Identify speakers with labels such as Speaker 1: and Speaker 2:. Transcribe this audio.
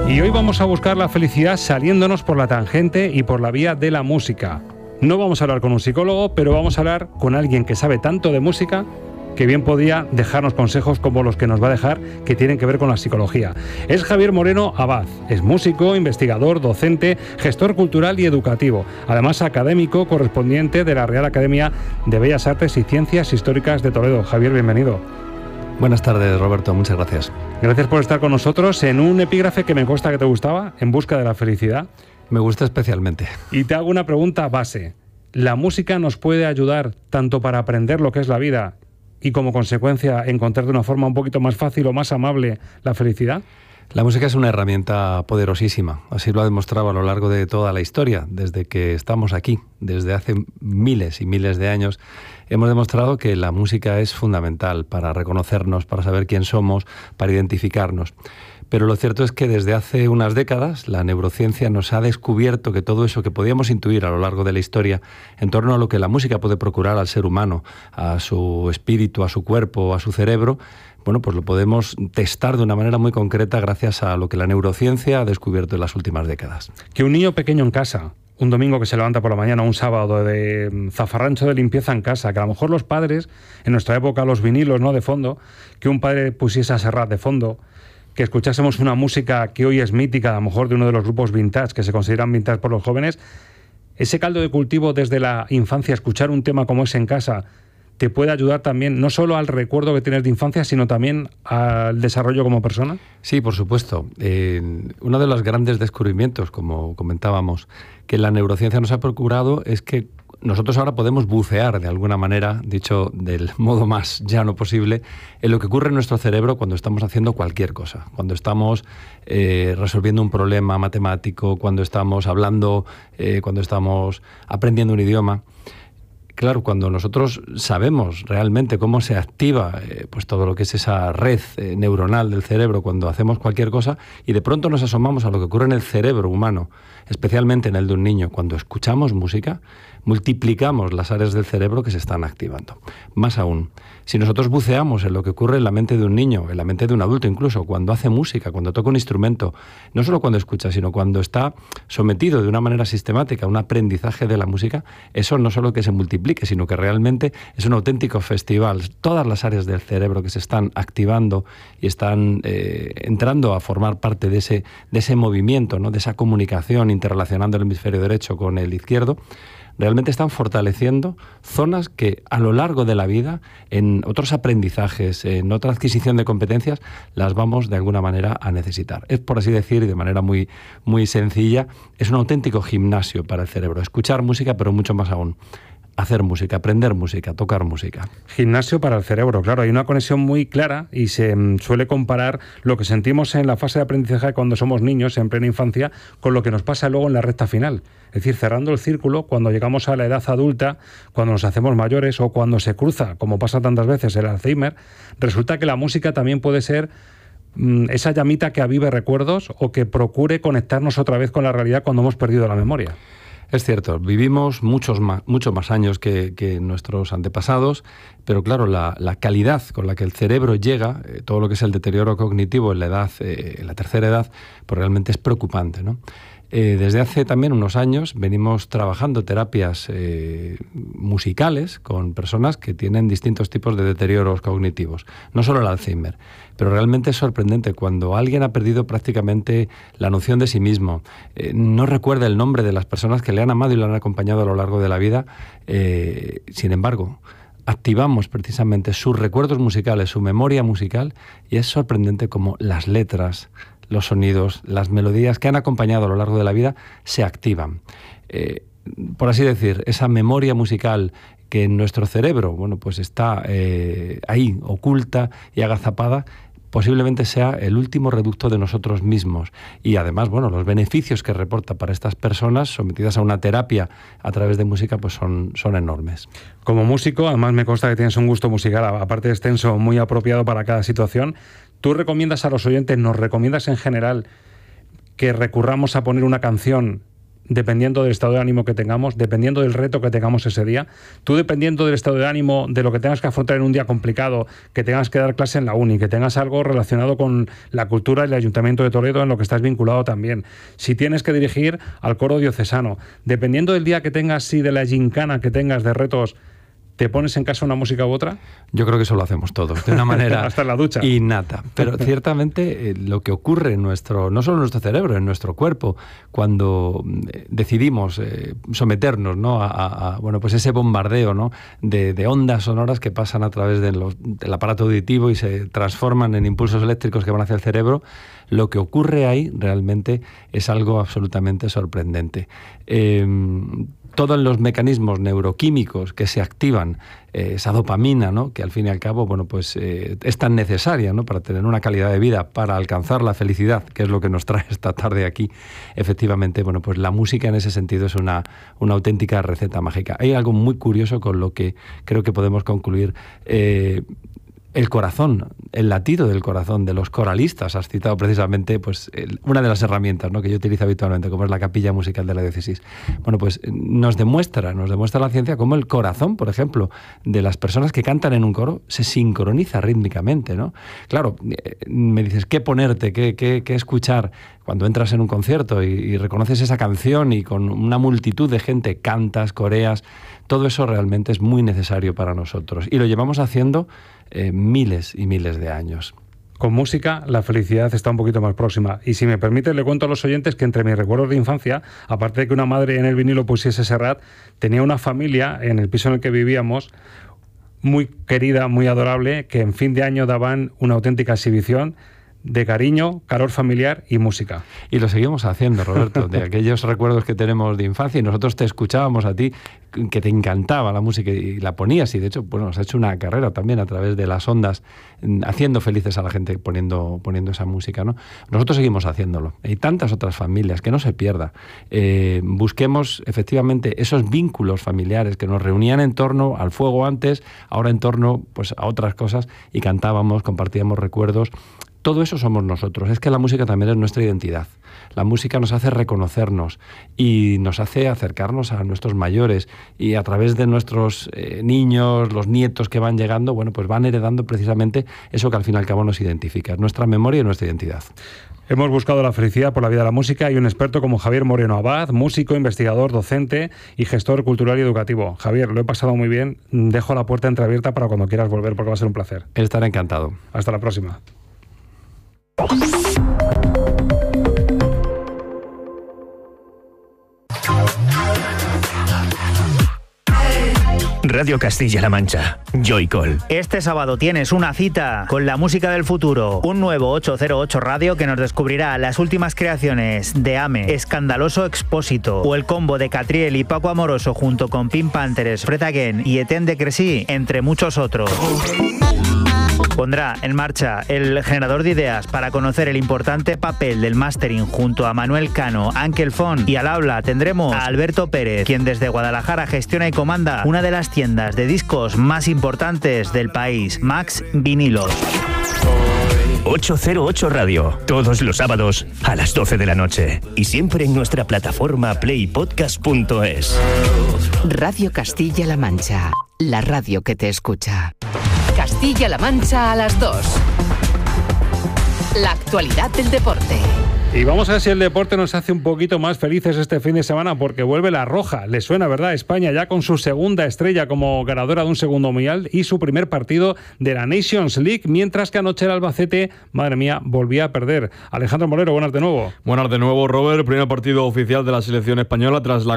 Speaker 1: Y hoy vamos a buscar la felicidad saliéndonos por la tangente y por la vía de la música. No vamos a hablar con un psicólogo, pero vamos a hablar con alguien que sabe tanto de música que bien podía dejarnos consejos como los que nos va a dejar, que tienen que ver con la psicología. Es Javier Moreno Abad, es músico, investigador, docente, gestor cultural y educativo, además académico correspondiente de la Real Academia de Bellas Artes y Ciencias Históricas de Toledo. Javier, bienvenido.
Speaker 2: Buenas tardes, Roberto, muchas gracias.
Speaker 1: Gracias por estar con nosotros en un epígrafe que me consta que te gustaba, En busca de la felicidad.
Speaker 2: Me gusta especialmente.
Speaker 1: Y te hago una pregunta base. ¿La música nos puede ayudar tanto para aprender lo que es la vida y como consecuencia encontrar de una forma un poquito más fácil o más amable la felicidad?
Speaker 2: La música es una herramienta poderosísima, así lo ha demostrado a lo largo de toda la historia, desde que estamos aquí, desde hace miles y miles de años, hemos demostrado que la música es fundamental para reconocernos, para saber quién somos, para identificarnos. Pero lo cierto es que desde hace unas décadas la neurociencia nos ha descubierto que todo eso que podíamos intuir a lo largo de la historia en torno a lo que la música puede procurar al ser humano, a su espíritu, a su cuerpo, a su cerebro, bueno, pues lo podemos testar de una manera muy concreta gracias a lo que la neurociencia ha descubierto en las últimas décadas.
Speaker 1: Que un niño pequeño en casa, un domingo que se levanta por la mañana, un sábado de zafarrancho de limpieza en casa, que a lo mejor los padres, en nuestra época los vinilos, ¿no?, de fondo, que un padre pusiese a Serrat de fondo, que escuchásemos una música que hoy es mítica, a lo mejor de uno de los grupos vintage, que se consideran vintage por los jóvenes, ese caldo de cultivo desde la infancia, escuchar un tema como ese en casa, te puede ayudar también, no solo al recuerdo que tienes de infancia, sino también al desarrollo como persona.
Speaker 2: Sí, por supuesto. Uno de los grandes descubrimientos, como comentábamos, que la neurociencia nos ha procurado es que nosotros ahora podemos bucear de alguna manera, dicho del modo más llano posible, en lo que ocurre en nuestro cerebro cuando estamos haciendo cualquier cosa. Cuando estamos resolviendo un problema matemático, cuando estamos hablando, cuando estamos aprendiendo un idioma. Claro, cuando nosotros sabemos realmente cómo se activa pues todo lo que es esa red neuronal del cerebro cuando hacemos cualquier cosa y de pronto nos asomamos a lo que ocurre en el cerebro humano, especialmente en el de un niño, cuando escuchamos música, multiplicamos las áreas del cerebro que se están activando. Más aún, si nosotros buceamos en lo que ocurre en la mente de un niño, en la mente de un adulto incluso, cuando hace música, cuando toca un instrumento, no solo cuando escucha, sino cuando está sometido de una manera sistemática a un aprendizaje de la música, eso no solo que se multiplique, sino que realmente es un auténtico festival. Todas las áreas del cerebro que se están activando y están entrando a formar parte de ese movimiento, ¿no?, de esa comunicación interrelacionando el hemisferio derecho con el izquierdo, realmente están fortaleciendo zonas que a lo largo de la vida, en otros aprendizajes, en otra adquisición de competencias, las vamos de alguna manera a necesitar. Es, por así decir, y de manera muy, muy sencilla, es un auténtico gimnasio para el cerebro. Escuchar música, pero mucho más aún. Hacer música, aprender música, tocar música.
Speaker 1: Gimnasio para el cerebro, claro, hay una conexión muy clara y se suele comparar lo que sentimos en la fase de aprendizaje cuando somos niños, en plena infancia, con lo que nos pasa luego en la recta final. Es decir, cerrando el círculo, cuando llegamos a la edad adulta, cuando nos hacemos mayores o cuando se cruza, como pasa tantas veces, el Alzheimer, resulta que la música también puede ser esa llamita que avive recuerdos o que procure conectarnos otra vez con la realidad cuando hemos perdido la memoria.
Speaker 2: Es cierto, vivimos muchos más años que nuestros antepasados, pero claro, la calidad con la que el cerebro llega, todo lo que es el deterioro cognitivo en la tercera edad, pues realmente es preocupante, ¿no? Desde hace también unos años venimos trabajando terapias musicales con personas que tienen distintos tipos de deterioros cognitivos, no solo el Alzheimer, pero realmente es sorprendente cuando alguien ha perdido prácticamente la noción de sí mismo, no recuerda el nombre de las personas que le han amado y le han acompañado a lo largo de la vida, sin embargo, activamos precisamente sus recuerdos musicales, su memoria musical, y es sorprendente cómo las letras, los sonidos, las melodías que han acompañado a lo largo de la vida se activan. Por así decir, esa memoria musical que en nuestro cerebro, bueno, pues está ahí, oculta y agazapada, posiblemente sea el último reducto de nosotros mismos. Y además, bueno, los beneficios que reporta para estas personas sometidas a una terapia a través de música, pues son enormes.
Speaker 1: Como músico, además me consta que tienes un gusto musical, aparte de extenso, muy apropiado para cada situación. ¿Tú recomiendas a los oyentes, nos recomiendas en general, que recurramos a poner una canción dependiendo del estado de ánimo que tengamos, dependiendo del reto que tengamos ese día. Tú, dependiendo del estado de ánimo, de lo que tengas que afrontar en un día complicado, que tengas que dar clase en la uni, que tengas algo relacionado con la cultura y el Ayuntamiento de Toledo en lo que estás vinculado también, si tienes que dirigir al coro diocesano, dependiendo del día que tengas y de la gincana que tengas de retos, ¿te pones en casa una música u otra?
Speaker 2: Yo creo que eso lo hacemos todos, de una manera
Speaker 1: hasta en la ducha.
Speaker 2: Innata. Pero ciertamente lo que ocurre en nuestro, no solo en nuestro cerebro, en nuestro cuerpo, cuando decidimos someternos, ¿no? a bueno, pues ese bombardeo, ¿no? de ondas sonoras que pasan a través del aparato auditivo y se transforman en impulsos eléctricos que van hacia el cerebro, lo que ocurre ahí realmente es algo absolutamente sorprendente. Todos los mecanismos neuroquímicos que se activan, esa dopamina, ¿no? que al fin y al cabo, bueno, pues es tan necesaria, ¿no? para tener una calidad de vida, para alcanzar la felicidad, que es lo que nos trae esta tarde aquí. Efectivamente, bueno, pues la música en ese sentido es una auténtica receta mágica. Hay algo muy curioso con lo que creo que podemos concluir. El corazón, el latido del corazón de los coralistas, has citado precisamente pues una de las herramientas, ¿no? que yo utilizo habitualmente, como es la capilla musical de la diócesis. Bueno, pues nos demuestra la ciencia cómo el corazón, por ejemplo, de las personas que cantan en un coro se sincroniza rítmicamente, ¿no? Claro, me dices, ¿qué ponerte? ¿Qué escuchar? Cuando entras en un concierto y reconoces esa canción y con una multitud de gente cantas, coreas, todo eso realmente es muy necesario para nosotros. Y lo llevamos haciendo miles y miles de años.
Speaker 1: Con música la felicidad está un poquito más próxima. Y si me permite, le cuento a los oyentes que entre mis recuerdos de infancia, aparte de que una madre en el vinilo pusiese Serrat, tenía una familia en el piso en el que vivíamos muy querida, muy adorable, que en fin de año daban una auténtica exhibición de cariño, calor familiar y música.
Speaker 2: Y lo seguimos haciendo, Roberto, de aquellos recuerdos que tenemos de infancia, y nosotros te escuchábamos a ti, que te encantaba la música y la ponías, y de hecho, bueno, has hecho una carrera también a través de las ondas, haciendo felices a la gente poniendo esa música, ¿no? Nosotros seguimos haciéndolo. Hay tantas otras familias, que no se pierda. Busquemos efectivamente esos vínculos familiares que nos reunían en torno al fuego antes, ahora en torno pues a otras cosas, y cantábamos, compartíamos recuerdos. Todo eso somos nosotros. Es que la música también es nuestra identidad. La música nos hace reconocernos y nos hace acercarnos a nuestros mayores, y a través de nuestros niños, los nietos que van llegando, bueno, pues van heredando precisamente eso que al fin y al cabo nos identifica, nuestra memoria y nuestra identidad.
Speaker 1: Hemos buscado la felicidad por la vida de la música y un experto como Javier Moreno Abad, músico, investigador, docente y gestor cultural y educativo. Javier, lo he pasado muy bien. Dejo la puerta entreabierta para cuando quieras volver, porque va a ser un placer.
Speaker 2: Estaré encantado.
Speaker 1: Hasta la próxima.
Speaker 3: Radio Castilla-La Mancha, Joycall.
Speaker 4: Este sábado tienes una cita con la música del futuro. Un nuevo 808 Radio que nos descubrirá las últimas creaciones de Ame, Escandaloso Expósito, o el combo de Catriel y Paco Amoroso junto con Pink Panthers, Fred Again y Etienne de Crescy, entre muchos otros. Pondrá en marcha el generador de ideas para conocer el importante papel del mastering junto a Manuel Cano, Ankel Fon, y al habla tendremos a Alberto Pérez, quien desde Guadalajara gestiona y comanda una de las tiendas de discos más importantes del país, Max Vinilos.
Speaker 3: 808 Radio, todos los sábados a las 12 de la noche y siempre en nuestra plataforma playpodcast.es.
Speaker 5: Radio Castilla-La Mancha, la radio que te escucha. Castilla-La Mancha a las 2. La actualidad del deporte.
Speaker 1: Y vamos a ver si el deporte nos hace un poquito más felices este fin de semana, porque vuelve la Roja. Le suena, ¿verdad? España ya con su segunda estrella como ganadora de un segundo mundial y su primer partido de la Nations League, mientras que anoche el Albacete, madre mía, volvía a perder. Alejandro Molero, buenas de nuevo.
Speaker 6: Buenas de nuevo, Robert. Primer partido oficial de la selección española tras la